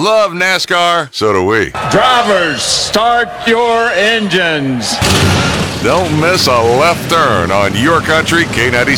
Love NASCAR. So do we. Drivers, start your engines. Don't miss a left turn on your country K96.